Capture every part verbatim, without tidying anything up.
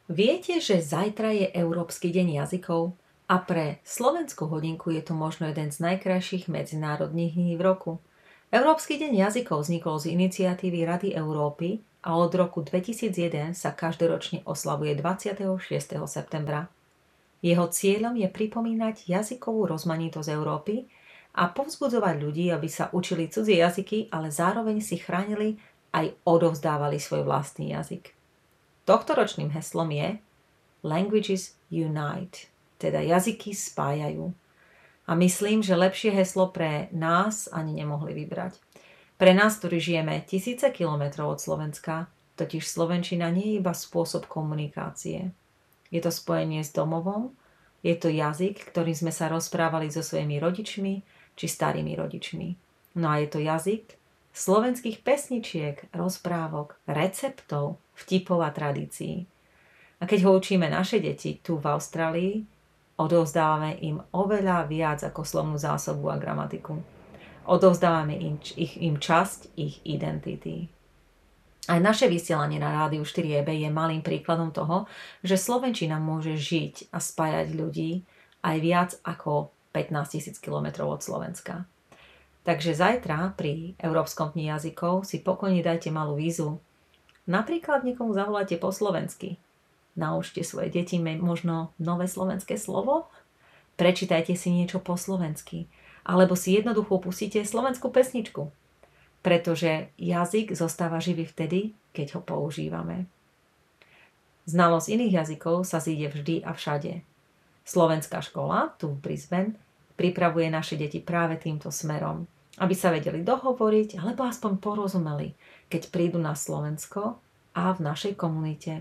Viete, že zajtra je Európsky deň jazykov? A pre Slovenskú hodinku je to možno jeden z najkrajších medzinárodných dní v roku. Európsky deň jazykov vznikol z iniciatívy Rady Európy a od roku dvetisícjeden sa každoročne oslavuje dvadsiateho šiesteho septembra. Jeho cieľom je pripomínať jazykovú rozmanitosť Európy a povzbudzovať ľudí, aby sa učili cudzie jazyky, ale zároveň si chránili aj odovzdávali svoj vlastný jazyk. Tohtoročným heslom je Languages Unite, teda jazyky spájajú. A myslím, že lepšie heslo pre nás ani nemohli vybrať. Pre nás, ktorí žijeme tisíce kilometrov od Slovenska, totiž slovenčina nie je iba spôsob komunikácie. Je to spojenie s domovom, je to jazyk, ktorým sme sa rozprávali so svojimi rodičmi či starými rodičmi. No a je to jazyk slovenských pesničiek, rozprávok, receptov, vtipov a tradícií. A keď ho učíme naše deti tu v Austrálii, odovzdávame im oveľa viac ako slovnú zásobu a gramatiku. Odovzdávame im, ich, im časť ich identity. Aj naše vysielanie na Rádiu štyri é bé je malým príkladom toho, že slovenčina môže žiť a spájať ľudí aj viac ako pätnásťtisíc kilometrov od Slovenska. Takže zajtra pri Európskom dni jazykov si pokojne dajte malú výzvu. Napríklad niekomu zavoláte po slovensky. Naučte svoje deti možno nové slovenské slovo. Prečítajte si niečo po slovensky. Alebo si jednoducho pustíte slovenskú pesničku. Pretože jazyk zostáva živý vtedy, keď ho používame. Znalosť iných jazykov sa zíde vždy a všade. Slovenská škola tu v Brisbane pripravuje naše deti práve týmto smerom, aby sa vedeli dohovoriť alebo aspoň porozumeli, keď prídu na Slovensko a v našej komunite.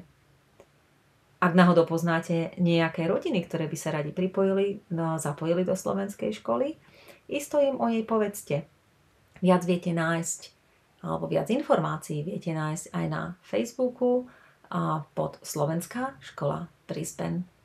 Ak náhodou poznáte nejaké rodiny, ktoré by sa radi pripojili, no, zapojili do slovenskej školy, isto im o nej povedzte. Viac viete nájsť, alebo viac informácií viete nájsť aj na Facebooku a pod Slovenská škola Brisbane.